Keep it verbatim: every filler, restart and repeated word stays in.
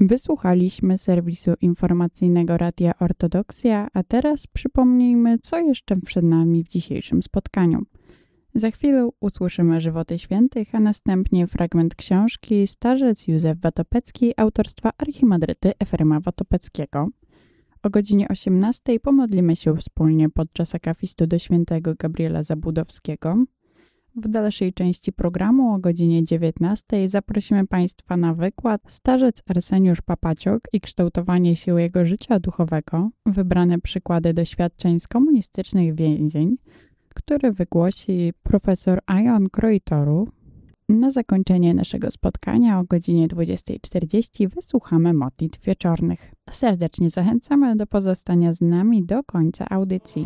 Wysłuchaliśmy serwisu informacyjnego Radia Ortodoksja, a teraz przypomnijmy, co jeszcze przed nami w dzisiejszym spotkaniu. Za chwilę usłyszymy żywoty świętych, a następnie fragment książki Starzec Józef Watopecki autorstwa archimandryty Efrema Watopeckiego. O godzinie osiemnastej pomodlimy się wspólnie podczas akafistu do świętego Gabriela Zabudowskiego. W dalszej części programu o godzinie dziewiętnastej zaprosimy Państwa na wykład Starzec Arseniusz Papaciok i kształtowanie się jego życia duchowego, wybrane przykłady doświadczeń z komunistycznych więzień, który wygłosi profesor Ion Kroitoru. Na zakończenie naszego spotkania o godzinie dwudziestej czterdzieści wysłuchamy modlitw wieczornych. Serdecznie zachęcamy do pozostania z nami do końca audycji.